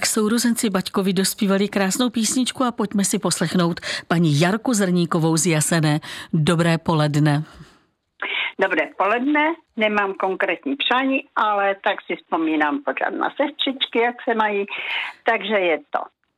Tak sourozenci Baťkovi dospívali krásnou písničku a pojďme si poslechnout paní Jarku Zrníkovou z Jasené. Dobré poledne. Dobré poledne, nemám konkrétní přání, ale tak si vzpomínám pořád na sestřičky, jak se mají. Takže je to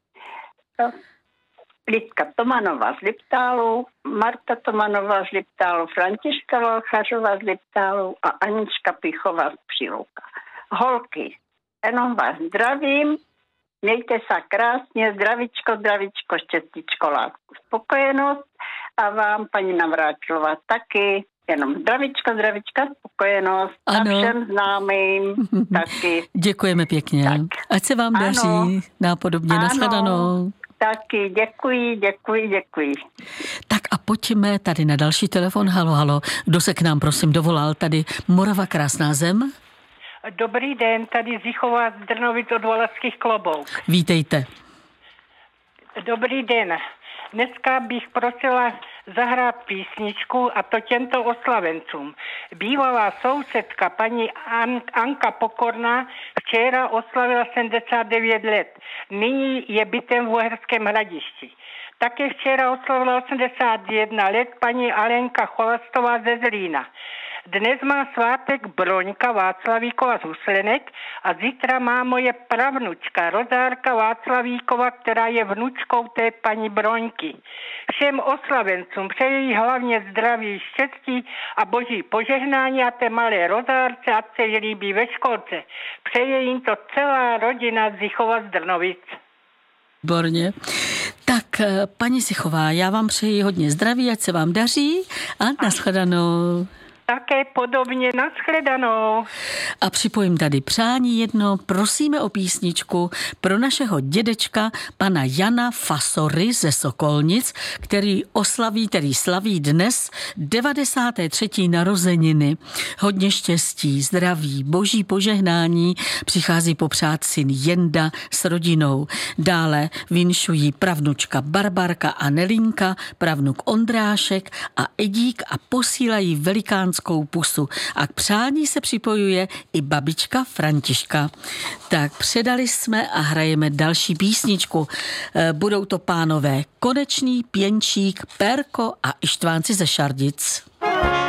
Lidka Tomanová z Liptálu, Marta Tomanová z Liptálu, Františka Valchařová z Liptálu a Anička Pichová z Přílouka. Holky, jenom vás zdravím, mějte se krásně, zdravičko, štěstíčko, lásku, spokojenost a vám, paní Navrátilová, taky. Jenom zdravička, spokojenost a všem známým taky. Děkujeme pěkně. Tak. Ať se vám daří. Nápodobně. Nashledanou. Taky, děkuji. Tak a pojďme tady na další telefon. Halo. Kdo se k nám, prosím, dovolal? Tady Morava Krásná zem. Dobrý den, tady Zichová z Drnovic od Valašských Klobouk. Vítejte. Dobrý den. Dneska bych prosila zahrát písničku, a to těmto oslavencům. Bývalá sousedka paní Anka Pokorná včera oslavila 79 let. Nyní je bytem v Uherském Hradišti. Také včera oslavila 81 let paní Alenka Cholastová ze Zlína. Dnes má svátek Broňka Václavíkova z Huslenek a zítra má moje pravnučka Rozárka Václavíkova, která je vnučkou té paní Broňky. Všem oslavencům přeji hlavně zdraví, štěstí a boží požehnání a té malé Rozárce, ať se jí líbí ve školce. Přeje jim to celá rodina Zichova z Drnovic. Výborně. Tak, paní Zichová, já vám přeji hodně zdraví, ať se vám daří a nashledanou. Také podobně, nashledanou. A připojím tady přání jedno, prosíme o písničku pro našeho dědečka, pana Jana Fasory ze Sokolnic, který slaví dnes 93. narozeniny. Hodně štěstí, zdraví, boží požehnání přichází popřát syn Jenda s rodinou. Dále vinšují pravnučka Barbarka a Nelinka, pravnuk Ondrášek a Edík a posílají velikánskou pusu. A k přání se připojuje i babička Františka. Tak předali jsme a hrajeme další písničku. Budou to pánové Konečný, Pěnčík, Pérko a Ištvánci ze Šardic.